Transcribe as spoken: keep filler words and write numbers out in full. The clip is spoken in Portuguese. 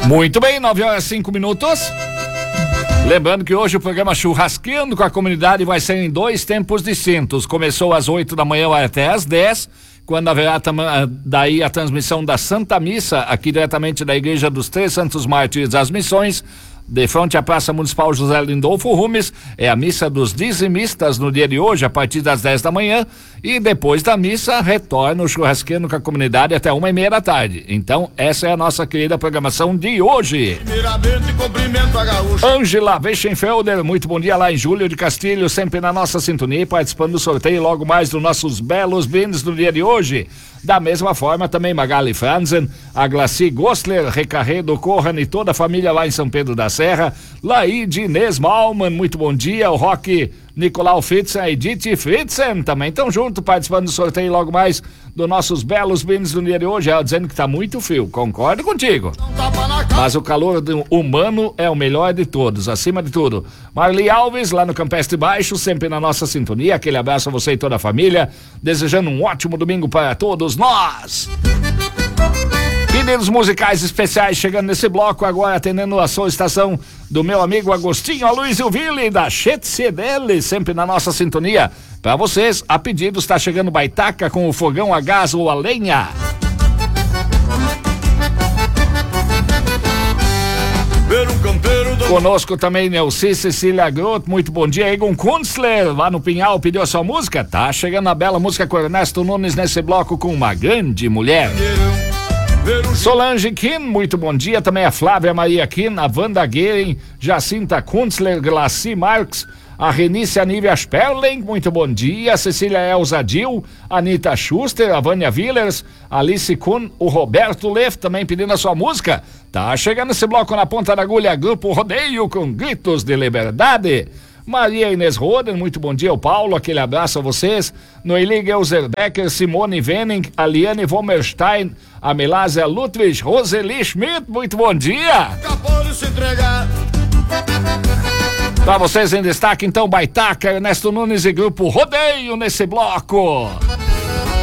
Muito bem, nove horas e cinco minutos. Lembrando que hoje o programa Churrasqueando com a Comunidade vai ser em dois tempos distintos. Começou às oito da manhã até às dez, quando haverá daí a transmissão da Santa Missa, aqui diretamente da Igreja dos Três Santos Mártires das Missões, de frente à Praça Municipal José Lindolfo Rumes. É a missa dos dizimistas no dia de hoje, a partir das dez da manhã, e depois da missa retorna o Churrasqueando com a Comunidade até uma e meia da tarde. Então essa é a nossa querida programação de hoje. Ângela Weichenfelder, muito bom dia lá em Júlio de Castilho, sempre na nossa sintonia, participando do sorteio logo mais dos nossos belos brindes no dia de hoje. Da mesma forma também Magali Franzen, a Glaci Gostler, Recarredo Corran e toda a família lá em São Pedro da Serra, Laide Inês Malman, muito bom dia, o Roque Nicolau Fritzen, a Edith Fritzen também estão junto participando do sorteio logo mais dos nossos belos brindes do dia de hoje. Ela dizendo que tá muito frio, concordo contigo, mas o calor humano é o melhor de todos, acima de tudo. Marli Alves lá no Campestre Baixo, sempre na nossa sintonia, aquele abraço a você e toda a família, desejando um ótimo domingo para todos nós. Pedidos musicais especiais chegando nesse bloco agora, atendendo a solicitação do meu amigo Agostinho Aloysio Ville, da Chetcedele, sempre na nossa sintonia. Para vocês, a pedido está chegando Baitaca com o fogão a gás ou a lenha. Conosco também Nelci Cecília Groth, muito bom dia. Egon Kunstler, lá no Pinhal, pediu a sua música. Tá chegando a bela música com Ernesto Nunes nesse bloco com Uma Grande Mulher. Solange Kim, muito bom dia. Também a Flávia Maria Kim, a Wanda Guerin, Jacinta Kunstler, Glaci Marx, a Renice Anívia Sperling, muito bom dia. Cecília Elza Dil, Anitta Schuster, a Vânia Villers, Alice Kuhn, o Roberto Leff também pedindo a sua música. Tá chegando esse bloco na ponta da agulha, Grupo Rodeio com Gritos de Liberdade. Maria Inês Roden, muito bom dia. O Paulo, aquele abraço a vocês. Noeli Gelserbecker, Simone Venning, Aliane Vomerstein, a Melásia Ludwig, Roseli Schmidt, muito bom dia. Acabou de se entregar. Pra vocês em destaque, então, Baitaca, Ernesto Nunes e Grupo Rodeio nesse bloco.